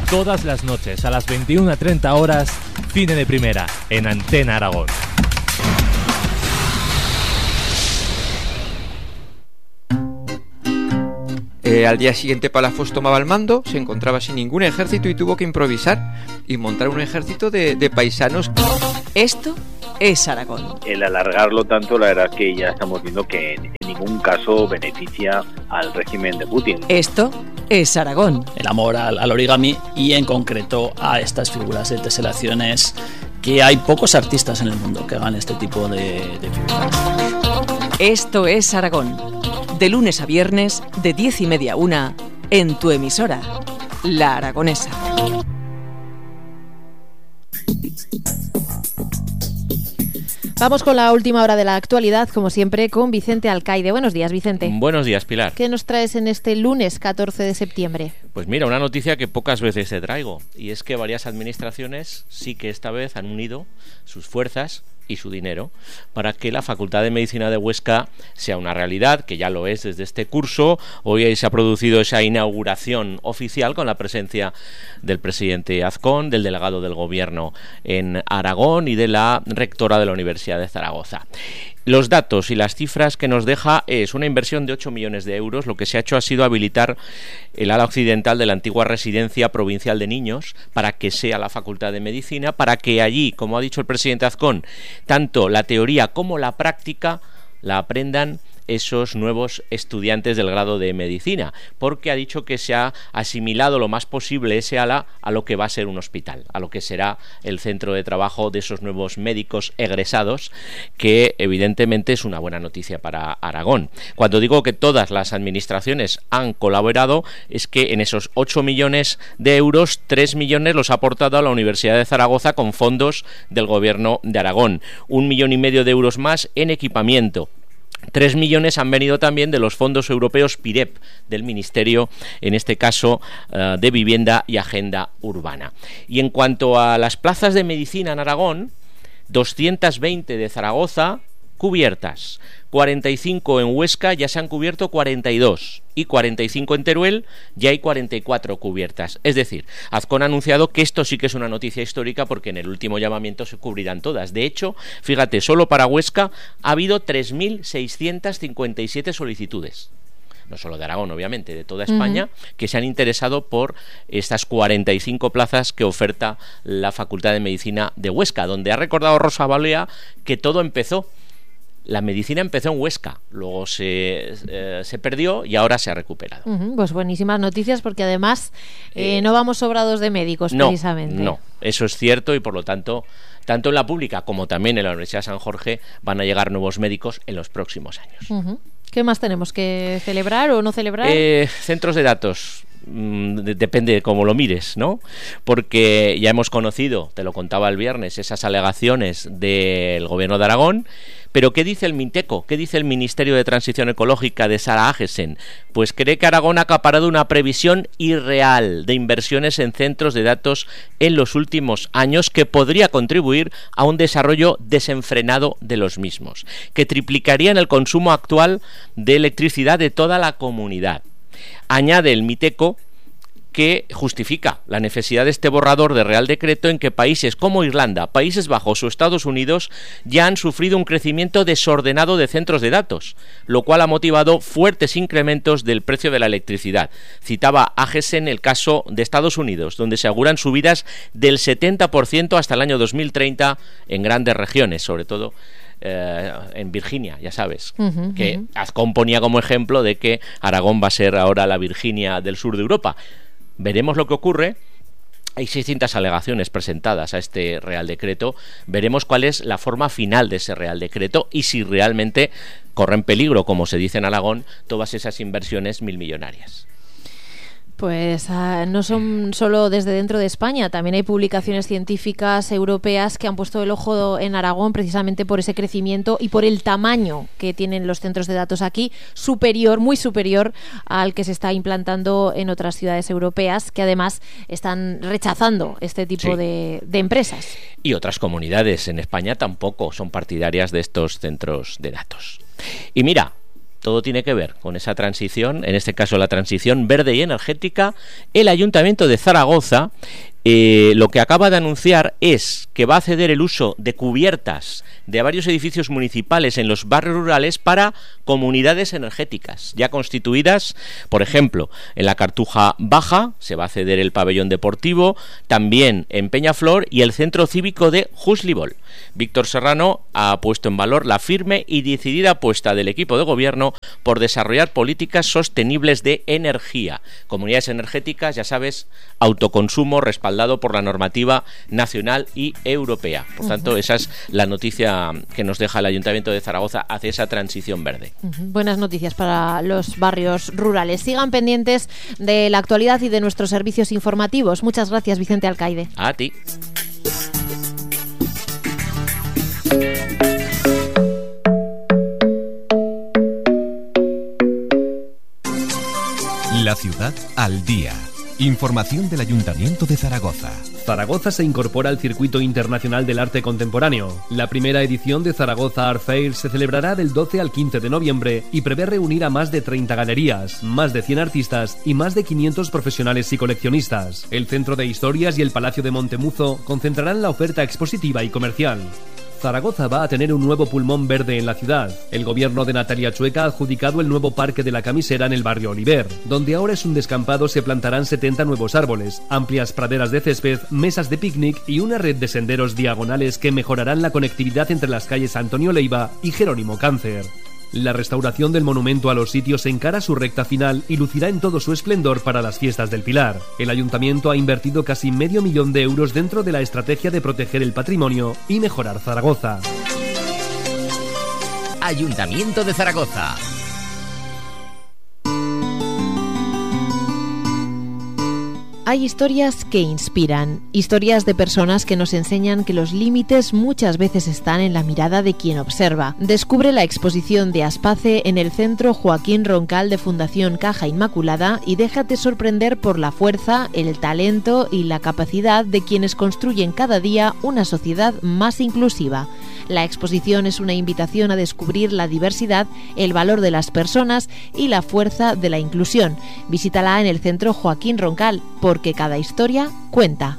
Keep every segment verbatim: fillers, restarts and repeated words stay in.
todas las noches a las veintiuna treinta horas, Cine de Primera, en Antena Aragón. Eh, al día siguiente Palafox tomaba el mando, se encontraba sin ningún ejército y tuvo que improvisar y montar un ejército de, de paisanos. Esto es Aragón. El alargarlo tanto, la verdad es que ya estamos viendo que en ningún caso beneficia al régimen de Putin. Esto es Aragón. El amor al, al origami y en concreto a estas figuras de teselaciones, que hay pocos artistas en el mundo que hagan este tipo de, de figuras. Esto es Aragón. De lunes a viernes, de diez y media a una, en tu emisora, La Aragonesa. Vamos con la última hora de la actualidad, como siempre, con Vicente Alcaide. Buenos días, Vicente. Buenos días, Pilar. ¿Qué nos traes en este lunes catorce de septiembre? Pues mira, una noticia que pocas veces te traigo, y es que varias administraciones sí que esta vez han unido sus fuerzas y su dinero para que la Facultad de Medicina de Huesca sea una realidad, que ya lo es desde este curso. Hoy se ha producido esa inauguración oficial con la presencia del presidente Azcón, del delegado del Gobierno en Aragón y de la rectora de la Universidad de Zaragoza. Los datos y las cifras que nos deja es una inversión de ocho millones de euros. Lo que se ha hecho ha sido habilitar el ala occidental de la antigua residencia provincial de niños para que sea la Facultad de Medicina, para que allí, como ha dicho el presidente Azcón, tanto la teoría como la práctica la aprendan esos nuevos estudiantes del grado de medicina, porque ha dicho que se ha asimilado lo más posible ese ala a lo que va a ser un hospital, a lo que será el centro de trabajo de esos nuevos médicos egresados, que evidentemente es una buena noticia para Aragón. Cuando digo que todas las administraciones han colaborado, es que en esos ocho millones de euros, tres millones los ha aportado a la Universidad de Zaragoza con fondos del Gobierno de Aragón, un millón y medio de euros más en equipamiento. Tres millones han venido también de los fondos europeos PIREP, del Ministerio, en este caso, uh, de Vivienda y Agenda Urbana. Y en cuanto a las plazas de medicina en Aragón, doscientas veinte de Zaragoza cubiertas, cuarenta y cinco en Huesca, ya se han cubierto cuarenta y dos, y cuarenta y cinco en Teruel, ya hay cuarenta y cuatro cubiertas. Es decir, Azcón ha anunciado que esto sí que es una noticia histórica, porque en el último llamamiento se cubrirán todas. De hecho, fíjate, solo para Huesca ha habido tres mil seiscientas cincuenta y siete solicitudes. No solo de Aragón, obviamente, de toda España, uh-huh. que se han interesado por estas cuarenta y cinco plazas que oferta la Facultad de Medicina de Huesca, donde ha recordado Rosa Balea que todo empezó. La medicina empezó en Huesca, luego se, eh, se perdió y ahora se ha recuperado. Uh-huh, pues buenísimas noticias, porque además eh, eh, no vamos sobrados de médicos, no, precisamente. No, eso es cierto, y por lo tanto, tanto en la pública como también en la Universidad de San Jorge van a llegar nuevos médicos en los próximos años. Uh-huh. ¿Qué más tenemos que celebrar o no celebrar? Eh, centros de datos. Depende de cómo lo mires, ¿no? Porque ya hemos conocido, te lo contaba el viernes, esas alegaciones del Gobierno de Aragón. Pero ¿qué dice el Minteco? ¿Qué dice el Ministerio de Transición Ecológica de Sara Agesen? Pues cree que Aragón ha acaparado una previsión irreal de inversiones en centros de datos en los últimos años, que podría contribuir a un desarrollo desenfrenado de los mismos, que triplicarían el consumo actual de electricidad de toda la comunidad. Añade el Minteco que justifica la necesidad de este borrador de Real Decreto en que países como Irlanda, Países Bajos o Estados Unidos ya han sufrido un crecimiento desordenado de centros de datos, lo cual ha motivado fuertes incrementos del precio de la electricidad. Citaba Agesen el caso de Estados Unidos, donde se auguran subidas del setenta por ciento hasta el año dos mil treinta en grandes regiones, sobre todo Eh, en Virginia, ya sabes, uh-huh, que uh-huh. Azcón ponía como ejemplo de que Aragón va a ser ahora la Virginia del sur de Europa. Veremos lo que ocurre. Hay seiscientas alegaciones presentadas a este Real Decreto. Veremos cuál es la forma final de ese Real Decreto y si realmente corren peligro, como se dice en Aragón, todas esas inversiones milmillonarias. Pues uh, no son solo desde dentro de España, también hay publicaciones científicas europeas que han puesto el ojo en Aragón precisamente por ese crecimiento y por el tamaño que tienen los centros de datos aquí, superior, muy superior al que se está implantando en otras ciudades europeas, que además están rechazando este tipo sí. de, de empresas. Y otras comunidades en España tampoco son partidarias de estos centros de datos. Y mira, todo tiene que ver con esa transición, en este caso la transición verde y energética. El Ayuntamiento de Zaragoza eh, lo que acaba de anunciar es que va a ceder el uso de cubiertas de varios edificios municipales en los barrios rurales para comunidades energéticas ya constituidas. Por ejemplo, en la Cartuja Baja se va a ceder el pabellón deportivo, también en Peñaflor y el centro cívico de Juslibol. Víctor Serrano ha puesto en valor la firme y decidida apuesta del equipo de gobierno por desarrollar políticas sostenibles de energía. Comunidades energéticas, ya sabes, autoconsumo respaldado por la normativa nacional y europea. Por tanto, esa es la noticia que nos deja el Ayuntamiento de Zaragoza hacia esa transición verde. Buenas noticias para los barrios rurales. Sigan pendientes de la actualidad y de nuestros servicios informativos. Muchas gracias, Vicente Alcaide. A ti. La ciudad al día. Información del Ayuntamiento de Zaragoza. Zaragoza se incorpora al Circuito Internacional del Arte Contemporáneo. La primera edición de Zaragoza Art Fair se celebrará del doce al quince de noviembre y prevé reunir a más de treinta galerías, más de cien artistas y más de quinientos profesionales y coleccionistas. El Centro de Historias y el Palacio de Montemuzo concentrarán la oferta expositiva y comercial. Zaragoza va a tener un nuevo pulmón verde en la ciudad. El gobierno de Natalia Chueca ha adjudicado el nuevo Parque de la Camisera en el barrio Oliver, donde ahora es un descampado. Se plantarán setenta nuevos árboles, amplias praderas de césped, mesas de picnic y una red de senderos diagonales que mejorarán la conectividad entre las calles Antonio Leiva y Jerónimo Cáncer. La restauración del monumento a los sitios encara su recta final y lucirá en todo su esplendor para las fiestas del Pilar. El Ayuntamiento ha invertido casi medio millón de euros dentro de la estrategia de proteger el patrimonio y mejorar Zaragoza. Ayuntamiento de Zaragoza. Hay historias que inspiran, historias de personas que nos enseñan que los límites muchas veces están en la mirada de quien observa. Descubre la exposición de Aspace en el Centro Joaquín Roncal de Fundación Caja Inmaculada y déjate sorprender por la fuerza, el talento y la capacidad de quienes construyen cada día una sociedad más inclusiva. La exposición es una invitación a descubrir la diversidad, el valor de las personas y la fuerza de la inclusión. Visítala en el Centro Joaquín Roncal, porque cada historia cuenta.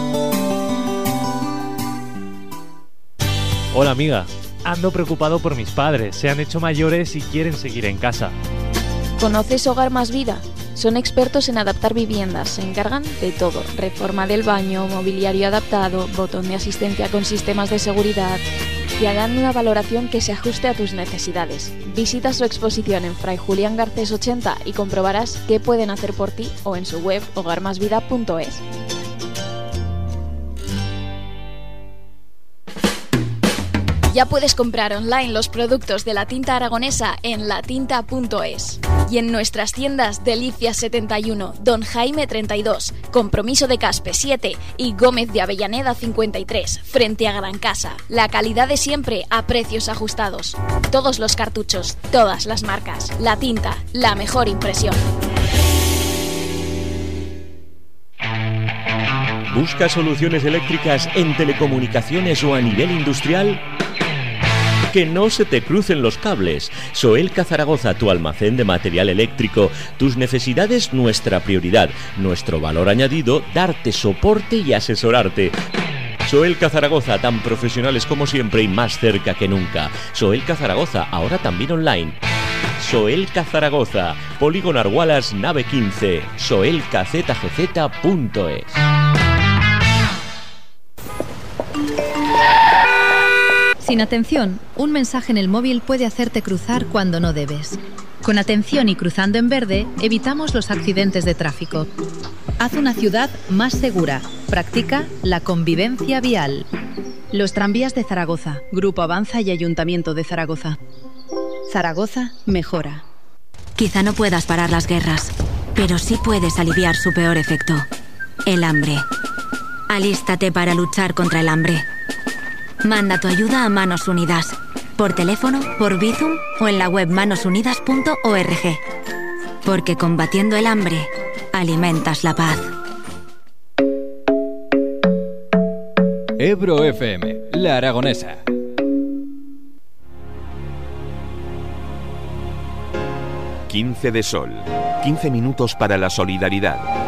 Hola amiga, ando preocupado por mis padres, se han hecho mayores y quieren seguir en casa. ¿Conoces Hogar Más Vida? Son expertos en adaptar viviendas, se encargan de todo, reforma del baño, mobiliario adaptado, botón de asistencia con sistemas de seguridad. Te harán una valoración que se ajuste a tus necesidades. Visita su exposición en Fray Julián Garcés ochenta y comprobarás qué pueden hacer por ti o en su web hogar más vida punto es. Ya puedes comprar online los productos de la tinta aragonesa en la tinta punto es. Y en nuestras tiendas Delicias setenta y uno, Don Jaime treinta y dos, Compromiso de Caspe siete y Gómez de Avellaneda cincuenta y tres, frente a Gran Casa. La calidad de siempre a precios ajustados. Todos los cartuchos, todas las marcas. La tinta, la mejor impresión. ¿Buscas soluciones eléctricas en telecomunicaciones o a nivel industrial? Que no se te crucen los cables. Soelca Zaragoza, tu almacén de material eléctrico. Tus necesidades, nuestra prioridad. Nuestro valor añadido, darte soporte y asesorarte. Soelca Zaragoza, tan profesionales como siempre y más cerca que nunca. Soelca Zaragoza, ahora también online. Soelca Zaragoza, Polígono Argualas, nave quince, soelca z g z punto es. Sin atención, un mensaje en el móvil puede hacerte cruzar cuando no debes. Con atención y cruzando en verde, evitamos los accidentes de tráfico. Haz una ciudad más segura. Practica la convivencia vial. Los tranvías de Zaragoza, Grupo Avanza y Ayuntamiento de Zaragoza. Zaragoza mejora. Quizá no puedas parar las guerras, pero sí puedes aliviar su peor efecto, el hambre. Alístate para luchar contra el hambre. Manda tu ayuda a Manos Unidas, por teléfono, por Bizum o en la web manos unidas punto org. Porque combatiendo el hambre, alimentas la paz. Ebro F M, La Aragonesa. quince de sol. quince minutos para la solidaridad.